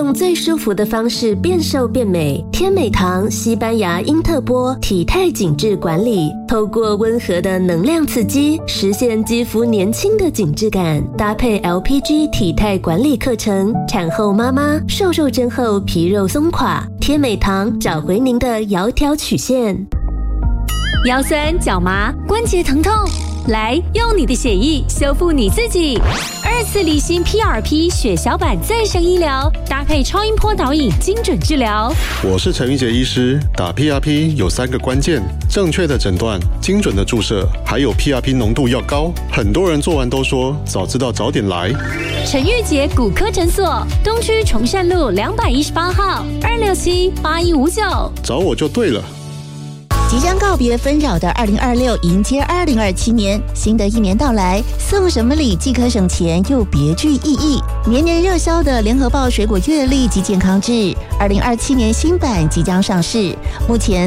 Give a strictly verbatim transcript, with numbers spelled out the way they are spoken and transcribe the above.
用最舒服的方式变瘦变美。天美堂西班牙因特波体态紧致管理，透过温和的能量刺激，实现肌肤年轻的紧致感。搭配 L P G 体态管理课程，产后妈妈瘦瘦针后皮肉松垮，天美堂找回您的窈窕曲线。 腰酸脚麻关节疼痛，来用你的血液修复你自己。二次离心 P R P 血小板再生医疗，搭配超音波导引精准治疗。 我是陈玉杰医师，打 P R P 有三个关键：正确的诊断、精准的注射，还有 P R P 浓度要高。很多人做完都说早知道早点来。 陈玉杰骨科诊所，东区崇善路两百一十八号，二六七八一五九， 找我就对了。 即将告别纷扰的二零二六，迎接二零二七年，新的一年到来，送什么礼既可省钱又别具意义。年年热销的联合报水果月历及健康志，二零二七年新版即将上市，目前